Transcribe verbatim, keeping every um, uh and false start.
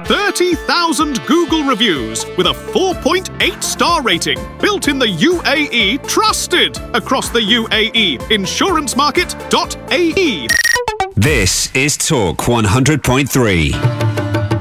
thirty thousand Google reviews with a four point eight star rating. Built in the U A E, trusted across the U A E. insurance market dot A E. This is Talk one hundred point three.